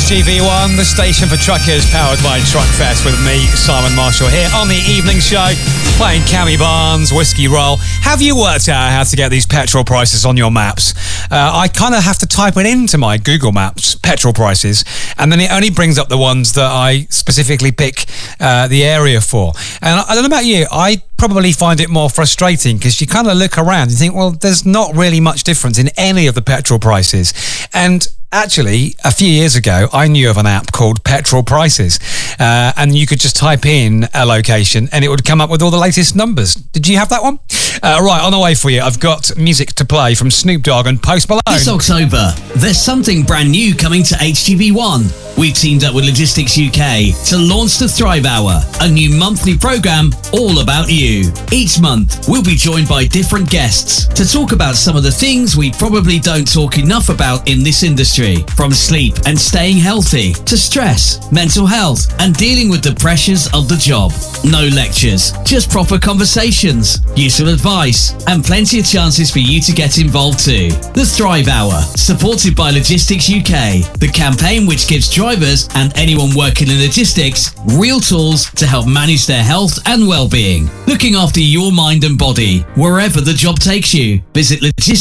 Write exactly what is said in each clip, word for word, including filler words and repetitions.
H G V one, the station for truckers, powered by Truckfest, with me, Simon Marshall, here on the evening show, playing Cammy Barnes, Whiskey Roll. Have you worked out how to get these petrol prices on your maps? Uh, I kind of have to type it into my Google Maps, petrol prices, and then it only brings up the ones that I specifically pick uh, the area for. And I don't know about you, I probably find it more frustrating because you kind of look around and think, well, there's not really much difference in any of the petrol prices. And actually, a few years ago, I knew of an app called Petrol Prices, uh, and you could just type in a location and it would come up with all the latest numbers. Did you have that one? Uh, right, on the way for you, I've got music to play from Snoop Dogg and Post Malone. This October, there's something brand new coming to H G V one. We've teamed up with Logistics U K to launch the Thrive Hour, a new monthly programme all about you. Each month, we'll be joined by different guests to talk about some of the things we probably don't talk enough about in this industry, from sleep and staying healthy to stress, mental health, and dealing with the pressures of the job. No lectures, just proper conversations, useful advice, and plenty of chances for you to get involved too. The Thrive Hour, supported by Logistics U K, the campaign which gives drivers and anyone working in logistics real tools to help manage their health and well-being. Looking after your mind and body, wherever the job takes you. Visit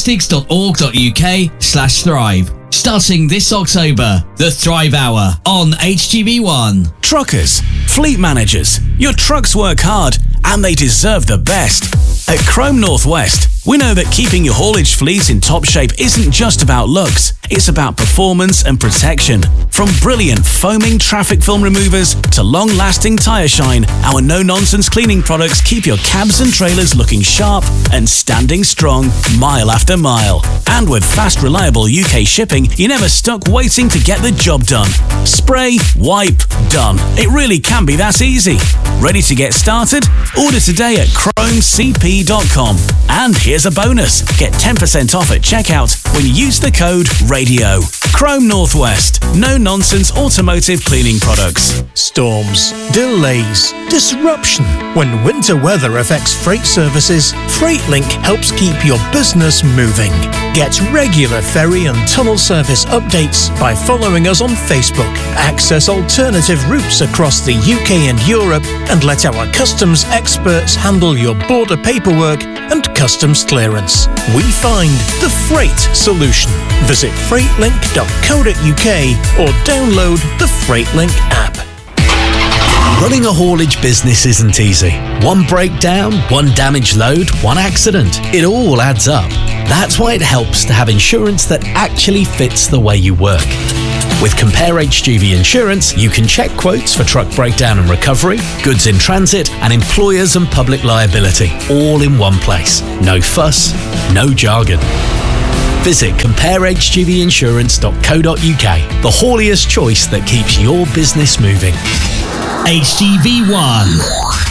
logistics.org.uk slash thrive. Starting this October, the Thrive Hour on H G V one. Truckers, fleet managers, your trucks work hard and they deserve the best. At Chrome Northwest, we know that keeping your haulage fleet in top shape isn't just about looks, it's about performance and protection. From brilliant foaming traffic film removers to long-lasting tyre shine, our no-nonsense cleaning products keep your cabs and trailers looking sharp and standing strong mile after mile. And with fast, reliable U K shipping, you're never stuck waiting to get the job done. Spray, wipe, done. It really can be that easy. Ready to get started? Order today at chrome c p dot com. And here's a bonus. Get ten percent off at checkout when you use the code RADIO. Chrome Northwest. No-nonsense automotive cleaning products. Storms, delays, disruption. When winter weather affects freight services, FreightLink helps keep your business moving. Get regular ferry and tunnel service updates by following us on Facebook. Access alternative routes across the U K and Europe and let our customs experts handle your border paperwork and customs clearance. We find the freight solution. Visit freightlink dot co dot uk or download the FreightLink app. Running a haulage business isn't easy. One breakdown, one damaged load, one accident. It all adds up. That's why it helps to have insurance that actually fits the way you work. With Compare H G V Insurance, you can check quotes for truck breakdown and recovery, goods in transit, and employers and public liability, all in one place. No fuss, no jargon. Visit compare h g v insurance dot co dot uk, the hauliest choice that keeps your business moving. H G V one.